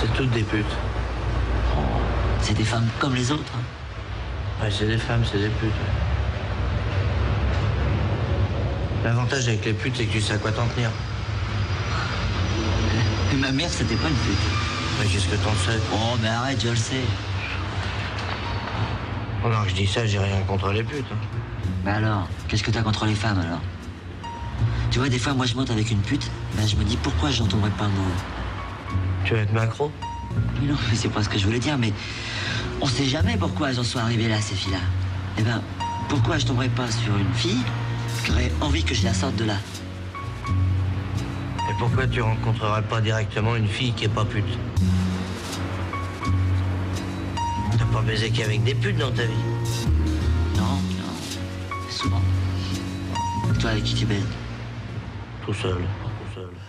C'est toutes des putes. Oh, c'est des femmes comme les autres. Ouais, c'est des femmes, c'est des putes. Ouais. L'avantage avec les putes, c'est que tu sais à quoi t'en tenir. Et ma mère, c'était pas une pute. Mais qu'est-ce que t'en sais? Oh, mais arrête, je le sais. Oh non, je dis ça, j'ai rien contre les putes. Hein. Mais alors, qu'est-ce que t'as contre les femmes, alors? Tu vois, des fois, moi, je monte avec une pute, ben, je me dis, pourquoi je n'entendrai pas le mot? Tu veux être macro? Mais non, mais c'est pas ce que je voulais dire, mais on sait jamais pourquoi elles en sont arrivées là, ces filles-là. Eh ben, pourquoi je tomberais pas sur une fille qui aurait envie que je la sorte de là? Et pourquoi tu rencontrerais pas directement une fille qui est pas pute? T'as pas baisé qu'avec des putes dans ta vie? Non, souvent. Et toi, avec qui tu baises? Tout seul.